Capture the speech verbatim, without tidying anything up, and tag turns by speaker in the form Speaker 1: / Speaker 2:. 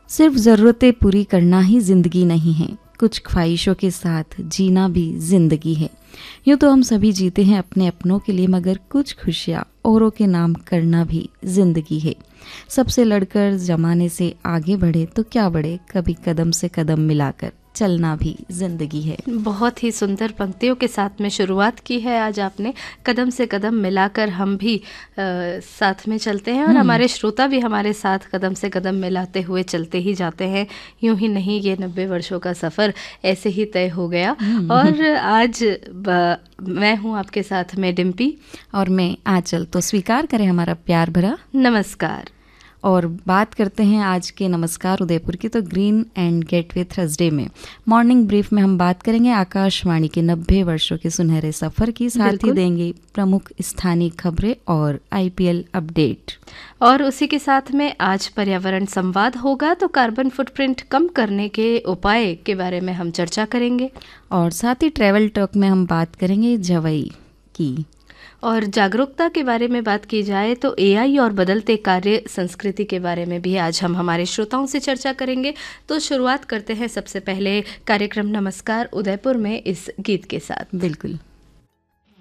Speaker 1: सिर्फ ज़रूरतें पूरी करना ही ज़िंदगी नहीं है, कुछ ख्वाहिशों के साथ जीना भी ज़िंदगी है। यूँ तो हम सभी जीते हैं अपने अपनों के लिए, मगर कुछ खुशियाँ औरों के नाम करना भी ज़िंदगी है। सबसे लड़कर ज़माने से आगे बढ़े तो क्या बढ़े, कभी कदम से कदम मिलाकर चलना भी ज़िंदगी है।
Speaker 2: बहुत ही सुंदर पंक्तियों के साथ में शुरुआत की है आज आपने। कदम से कदम मिलाकर हम भी आ, साथ में चलते हैं और हमारे श्रोता भी हमारे साथ कदम से कदम मिलाते हुए चलते ही जाते हैं। यूं ही नहीं, ये नब्बे वर्षों का सफ़र ऐसे ही तय हो गया। और आज ब, मैं हूं आपके साथ में डिम्पी
Speaker 1: और मैं आंचल। तो स्वीकार करें हमारा प्यार भरा
Speaker 2: नमस्कार।
Speaker 1: और बात करते हैं आज के नमस्कार उदयपुर की। तो ग्रीन एंड गेटवे थर्सडे में मॉर्निंग ब्रीफ में हम बात करेंगे आकाशवाणी के नब्बे वर्षों के सुनहरे सफर की, साथ ही देंगे प्रमुख स्थानीय खबरें और आईपीएल अपडेट।
Speaker 2: और उसी के साथ में आज पर्यावरण संवाद होगा, तो कार्बन फुटप्रिंट कम करने के उपाय के बारे में हम चर्चा करेंगे।
Speaker 1: और साथ ही ट्रैवल टॉक में हम बात करेंगे जवई की।
Speaker 2: और जागरूकता के बारे में बात की जाए तो एआई और बदलते कार्य संस्कृति के बारे में भी आज हम हमारे श्रोताओं से चर्चा करेंगे। तो शुरुआत करते हैं सबसे पहले कार्यक्रम नमस्कार उदयपुर में इस गीत के साथ।
Speaker 1: बिल्कुल।